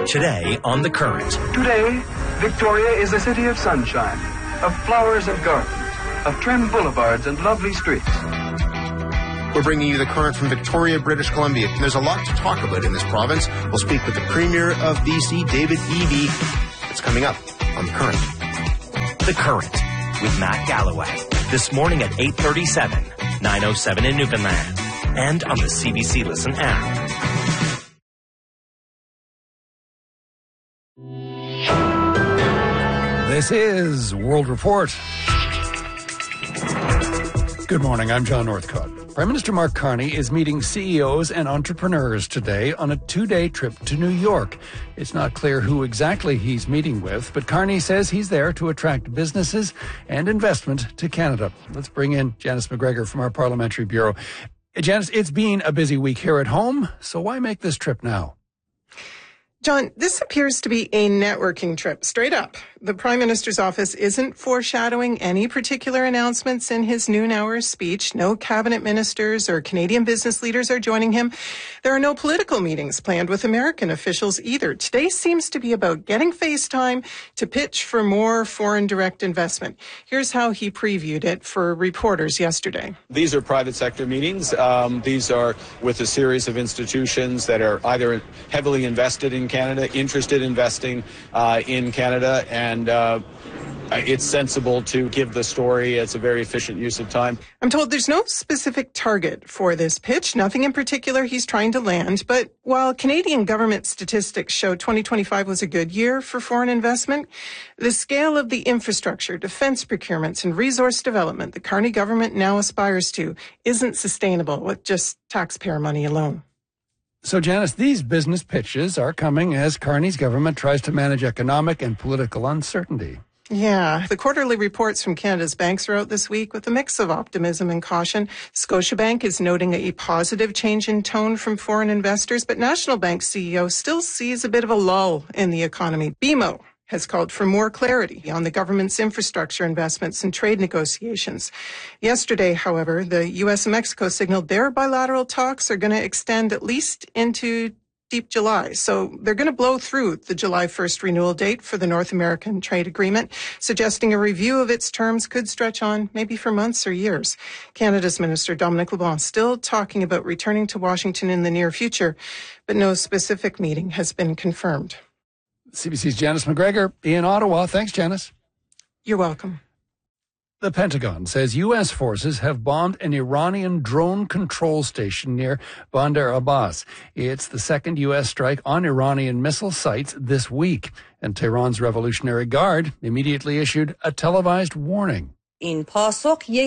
Today on The Current. Today, Victoria is a city of sunshine, of flowers and gardens, of trim boulevards and lovely streets. We're bringing you The Current from Victoria, British Columbia. And there's a lot to talk about in this province. We'll speak with the Premier of BC, David Eby. It's coming up on The Current. The Current with Matt Galloway. This morning at 8:37, 9:07 in Newfoundland. And on the CBC Listen app. This is World Report. Good morning, I'm John Northcott. Prime Minister Mark Carney is meeting CEOs and entrepreneurs today on a 2-day trip to New York. It's not clear who exactly he's meeting with, but Carney says he's there to attract businesses and investment to Canada. Let's bring in Janice McGregor from our Parliamentary Bureau. Janice, it's been a busy week here at home, so why make this trip now? John, this appears to be a networking trip, straight up. The Prime Minister's office isn't foreshadowing any particular announcements in his noon hour speech. No cabinet ministers or Canadian business leaders are joining him. There are no political meetings planned with American officials either. Today seems to be about getting face time to pitch for more foreign direct investment. Here's how he previewed it for reporters yesterday. These are private sector meetings. These are with a series of institutions that are either heavily invested in Canada, interested in investing in Canada, and it's sensible to give the story. It's a very efficient use of time. I'm told there's no specific target for this pitch, nothing in particular he's trying to land. But while Canadian government statistics show 2025 was a good year for foreign investment, the scale of the infrastructure, defense procurements, and resource development the Carney government now aspires to isn't sustainable with just taxpayer money alone. So, Janice, these business pitches are coming as Carney's government tries to manage economic and political uncertainty. Yeah, the quarterly reports from Canada's banks are out this week with a mix of optimism and caution. Scotiabank is noting a positive change in tone from foreign investors, but National Bank CEO still sees a bit of a lull in the economy. BMO has called for more clarity on the government's infrastructure investments and trade negotiations. Yesterday, however, the U.S. and Mexico signaled their bilateral talks are going to extend at least into deep July. So they're going to blow through the July 1st renewal date for the North American Trade Agreement, suggesting a review of its terms could stretch on maybe for months or years. Canada's Minister Dominic LeBlanc still talking about returning to Washington in the near future, but no specific meeting has been confirmed. CBC's Janice McGregor in Ottawa. Thanks, Janice. You're welcome. The Pentagon says U.S. forces have bombed an Iranian drone control station near Bandar Abbas. It's the second U.S. strike on Iranian missile sites this week. And Tehran's Revolutionary Guard immediately issued a televised warning. This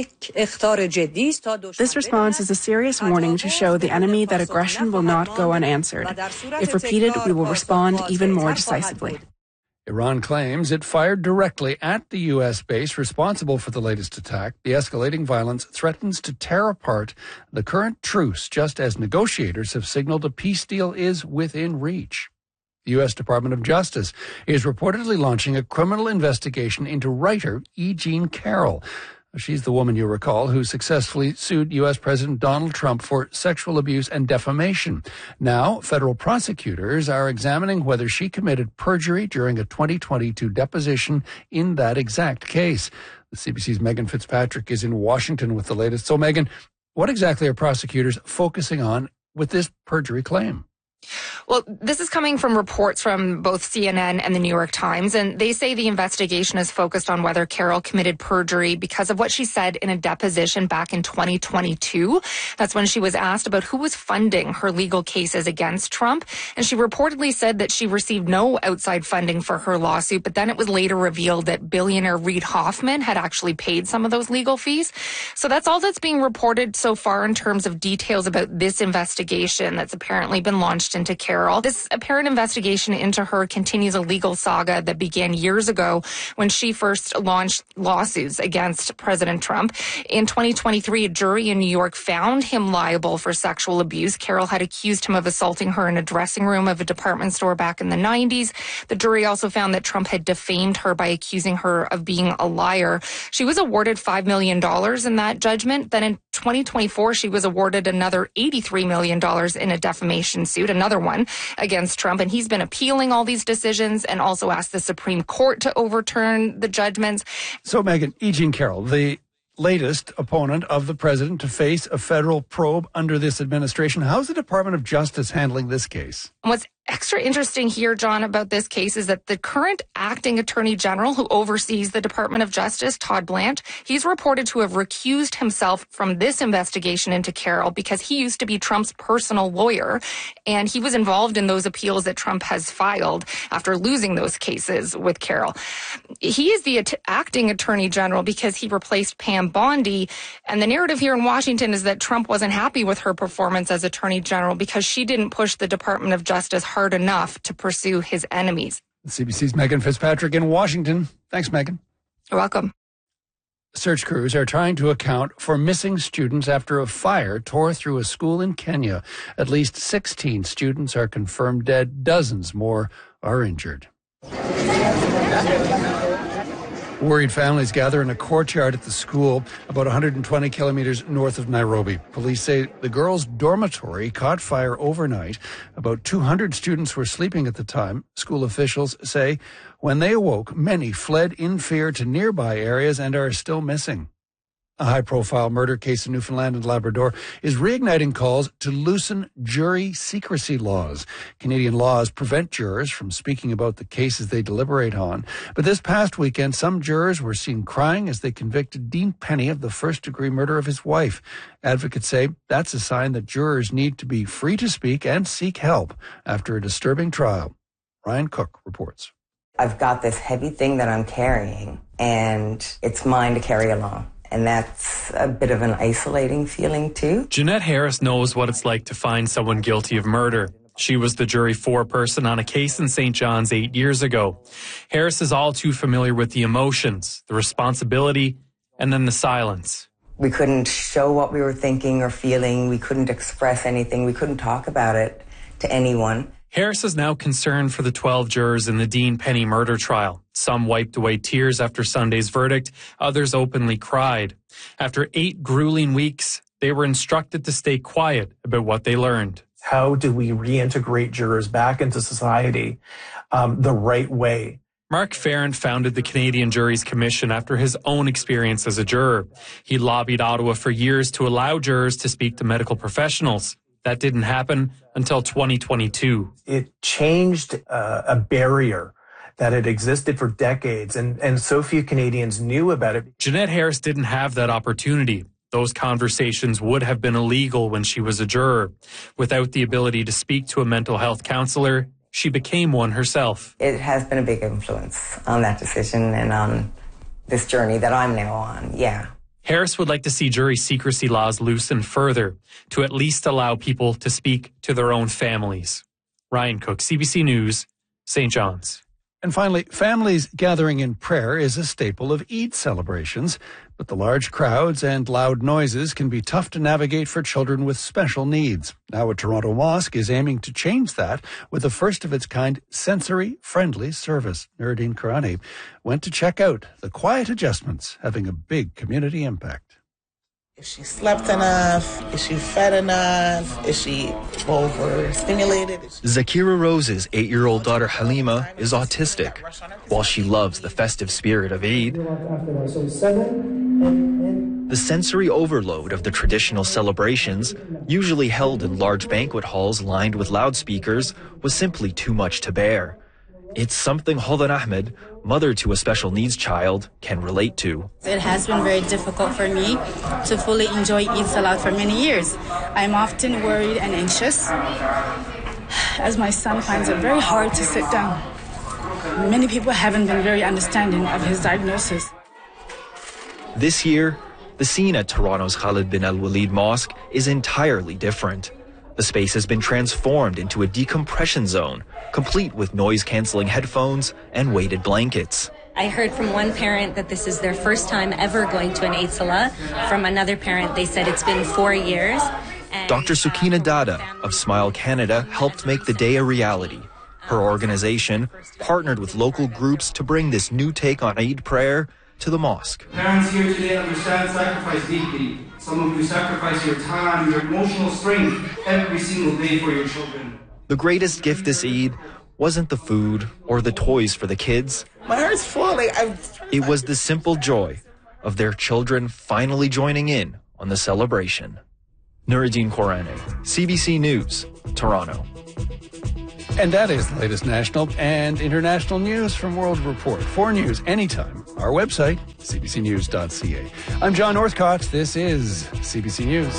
response is a serious warning to show the enemy that aggression will not go unanswered. If repeated, we will respond even more decisively. Iran claims it fired directly at the U.S. base responsible for the latest attack. The escalating violence threatens to tear apart the current truce, just as negotiators have signaled a peace deal is within reach. The U.S. Department of Justice is reportedly launching a criminal investigation into writer E. Jean Carroll. She's the woman, you recall, who successfully sued U.S. President Donald Trump for sexual abuse and defamation. Now, federal prosecutors are examining whether she committed perjury during a 2022 deposition in that exact case. The CBC's Megan Fitzpatrick is in Washington with the latest. So, Megan, what exactly are prosecutors focusing on with this perjury claim? Well, this is coming from reports from both CNN and the New York Times, and they say the investigation is focused on whether Carroll committed perjury because of what she said in a deposition back in 2022. That's when she was asked about who was funding her legal cases against Trump, and she reportedly said that she received no outside funding for her lawsuit, but then it was later revealed that billionaire Reid Hoffman had actually paid some of those legal fees. So that's all that's being reported so far in terms of details about this investigation that's apparently been launched into Carroll. This apparent investigation into her continues a legal saga that began years ago when she first launched lawsuits against President Trump. In 2023, a jury in New York found him liable for sexual abuse. Carroll had accused him of assaulting her in a dressing room of a department store back in the 90s. The jury also found that Trump had defamed her by accusing her of being a liar. She was awarded $5 million in that judgment. Then in 2024, she was awarded another $83 million in a defamation suit, another another one against Trump, and he's been appealing all these decisions and also asked the Supreme Court to overturn the judgments. So, Megan, E. Jean Carroll, the latest opponent of the president to face a federal probe under this administration. How's the Department of Justice handling this case? What's extra interesting here, John, about this case is that the current acting attorney general who oversees the Department of Justice, Todd Blanche, he's reported to have recused himself from this investigation into Carroll because he used to be Trump's personal lawyer, and he was involved in those appeals that Trump has filed after losing those cases with Carroll. He is the acting attorney general because he replaced Pam Bondi, and the narrative here in Washington is that Trump wasn't happy with her performance as attorney general because she didn't push the Department of Justice hard enough to pursue his enemies. CBC's Megan Fitzpatrick in Washington. Thanks, Megan. You're welcome. Search crews are trying to account for missing students after a fire tore through a school in Kenya. At least 16 students are confirmed dead. Dozens more are injured. Worried families gather in a courtyard at the school about 120 kilometers north of Nairobi. Police say the girls' dormitory caught fire overnight. About 200 students were sleeping at the time. School officials say when they awoke, many fled in fear to nearby areas and are still missing. A high-profile murder case in Newfoundland and Labrador is reigniting calls to loosen jury secrecy laws. Canadian laws prevent jurors from speaking about the cases they deliberate on. But this past weekend, some jurors were seen crying as they convicted Dean Penny of the first-degree murder of his wife. Advocates say that's a sign that jurors need to be free to speak and seek help after a disturbing trial. Ryan Cook reports. I've got this heavy thing that I'm carrying, and it's mine to carry along. And that's a bit of an isolating feeling, too. Jeanette Harris knows what it's like to find someone guilty of murder. She was the jury foreperson on a case in St. John's 8 years ago. Harris is all too familiar with the emotions, the responsibility, and then the silence. We couldn't show what we were thinking or feeling. We couldn't express anything. We couldn't talk about it to anyone. Harris is now concerned for the 12 jurors in the Dean Penny murder trial. Some wiped away tears after Sunday's verdict. Others openly cried. After 8 grueling weeks, they were instructed to stay quiet about what they learned. How do we reintegrate jurors back into society the right way? Mark Farrant founded the Canadian Juries Commission after his own experience as a juror. He lobbied Ottawa for years to allow jurors to speak to medical professionals. That didn't happen until 2022. It changed a barrier that had existed for decades, and so few Canadians knew about it. Jeanette Harris didn't have that opportunity. Those conversations would have been illegal when she was a juror. Without the ability to speak to a mental health counselor, she became one herself. It has been a big influence on that decision and on this journey that I'm now on, yeah. Harris would like to see jury secrecy laws loosened further to at least allow people to speak to their own families. Ryan Cook, CBC News, St. John's. And finally, families gathering in prayer is a staple of Eid celebrations, but the large crowds and loud noises can be tough to navigate for children with special needs. Now a Toronto mosque is aiming to change that with a first-of-its-kind sensory-friendly service. Nuruddin Karani went to check out the quiet adjustments having a big community impact. Is she slept enough? Is she fed enough? Is she overstimulated? Zakira Rose's 8-year-old daughter Halima is autistic. While she loves the festive spirit of Eid, the sensory overload of the traditional celebrations, usually held in large banquet halls lined with loudspeakers, was simply too much to bear. It's something Hodan Ahmed, mother to a special needs child, can relate to. It has been very difficult for me to fully enjoy Eid Salat for many years. I'm often worried and anxious, as my son finds it very hard to sit down. Many people haven't been very understanding of his diagnosis. This year, the scene at Toronto's Khalid bin Al-Walid Mosque is entirely different. The space has been transformed into a decompression zone, complete with noise-canceling headphones and weighted blankets. I heard from one parent that this is their first time ever going to an Eid Salah. From another parent, they said it's been 4 years. Dr. Sukina Dada of Smile Canada helped make the day a reality. Her organization partnered with local groups to bring this new take on Eid prayer to the mosque. Parents here today understand sacrifice deeply. Some of you sacrifice your time, your emotional strength every single day for your children. The greatest gift this Eid wasn't the food or the toys for the kids. My heart's full. It was the simple joy of their children finally joining in on the celebration. Nuruddin Korane, CBC News, Toronto. And that is the latest national and international news from World Report. For news anytime, our website, cbcnews.ca. I'm John Northcott. This is CBC News.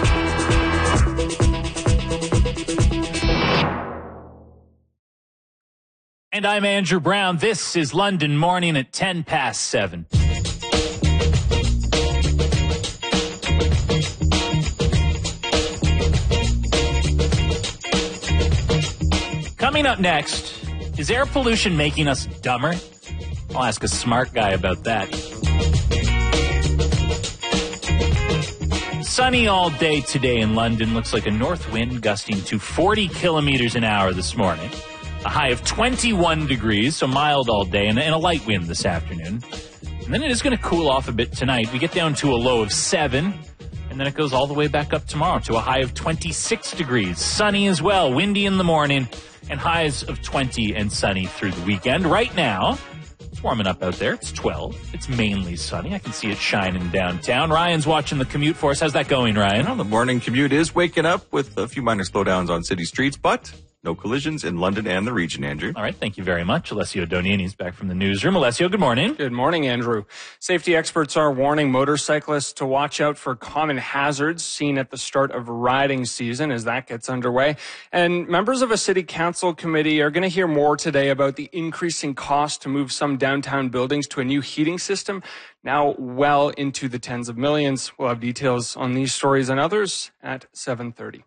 And I'm Andrew Brown. This is London Morning at 7:10. Coming up next, is air pollution making us dumber? I'll ask a smart guy about that. Sunny all day today in London. Looks like a north wind gusting to 40 kilometers an hour this morning. A high of 21 degrees, so mild all day, and a light wind this afternoon. And then it is going to cool off a bit tonight. We get down to a low of 7, and then it goes all the way back up tomorrow to a high of 26 degrees. Sunny as well, windy in the morning, and highs of 20 and sunny through the weekend. Right now, it's warming up out there. It's 12. It's mainly sunny. I can see it shining downtown. Ryan's watching the commute for us. How's that going, Ryan? Well, the morning commute is waking up with a few minor slowdowns on city streets, but no collisions in London and the region, Andrew. All right, thank you very much. Alessio Donini's back from the newsroom. Alessio, good morning. Good morning, Andrew. Safety experts are warning motorcyclists to watch out for common hazards seen at the start of riding season as that gets underway. And members of a city council committee are going to hear more today about the increasing cost to move some downtown buildings to a new heating system, now well into the tens of millions. We'll have details on these stories and others at 7:30.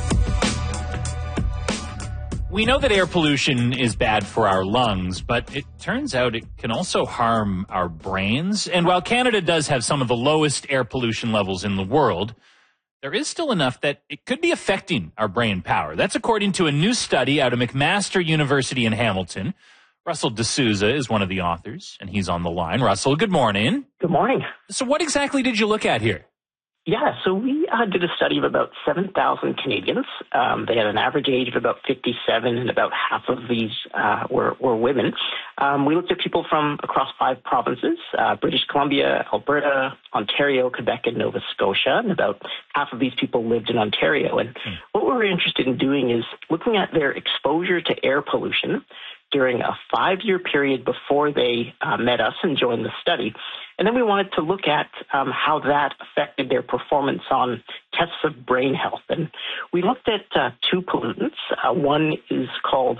We know that air pollution is bad for our lungs, but it turns out it can also harm our brains. And while Canada does have some of the lowest air pollution levels in the world, there is still enough that it could be affecting our brain power. That's according to a new study out of McMaster University in Hamilton. Russell D'Souza is one of the authors, and he's on the line. Russell, good morning. Good morning. So what exactly did you look at here? Yeah, so we did a study of about 7,000 Canadians. They had an average age of about 57, and about half of these were women. We looked at people from across 5 provinces, British Columbia, Alberta, Ontario, Quebec, and Nova Scotia, and about half of these people lived in Ontario. And what we were interested in doing is looking at their exposure to air pollution during a 5-year period before they met us and joined the study. And then we wanted to look at how that affected their performance on tests of brain health. And we looked at 2 pollutants. One is called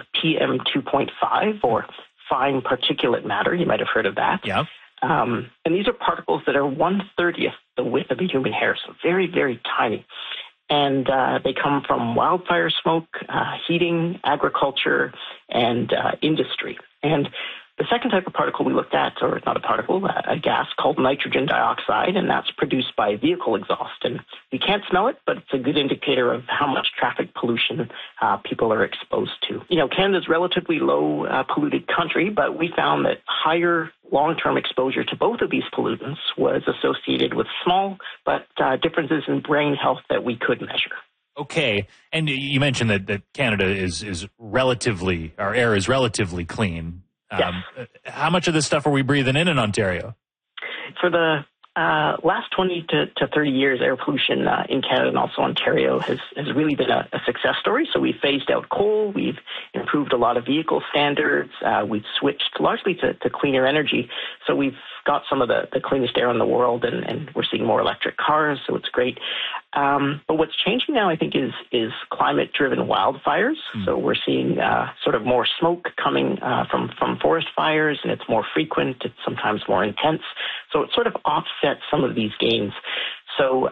PM2.5, or fine particulate matter. You might have heard of that. Yeah. And these are particles that are 1/30th the width of a human hair, so very, very tiny. And they come from wildfire smoke, heating, agriculture, and industry. And the second type of particle we looked at, or not a particle, a gas called nitrogen dioxide, and that's produced by vehicle exhaust. And we can't smell it, but it's a good indicator of how much traffic pollution people are exposed to. You know, Canada's relatively low polluted country, but we found that higher long-term exposure to both of these pollutants was associated with small but differences in brain health that we could measure. Okay, and you mentioned that Canada is relatively, our air is relatively clean. Yes. How much of this stuff are we breathing in Ontario? For the last 20 to 30 years, air pollution in Canada and also Ontario has really been a success story. So we've phased out coal, we've improved a lot of vehicle standards, we've switched largely to cleaner energy. So we've got some of the cleanest air in the world, and we're seeing more electric cars, so it's great. But what's changing now, I think, is climate-driven wildfires. So we're seeing sort of more smoke coming from forest fires, and it's more frequent. It's sometimes more intense. So it sort of offsets some of these gains. So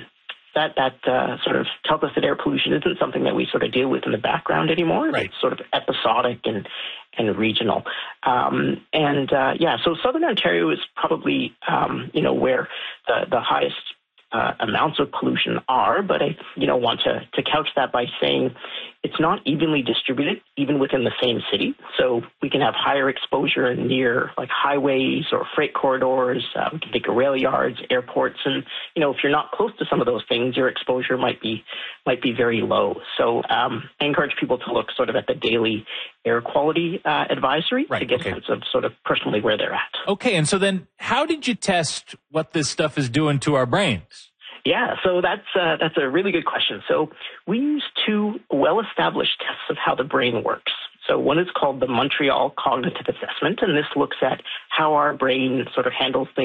that sort of tells us that air pollution isn't something that we sort of deal with in the background anymore. Right. It's sort of episodic and regional. So Southern Ontario is probably, where the highest amounts of pollution are, but I want to couch that by saying It's not evenly distributed, even within the same city. So we can have higher exposure near like highways or freight corridors. We can think of rail yards, airports, and if you're not close to some of those things, your exposure might be very low. So I encourage people to look sort of at the daily air quality advisory to get a sense of sort of personally where they're at. Okay, and so then how did you test what this stuff is doing to our brains? Yeah, so that's a really good question. So we use two well-established tests of how the brain works. So one is called the Montreal Cognitive Assessment, and this looks at how our brain sort of handles things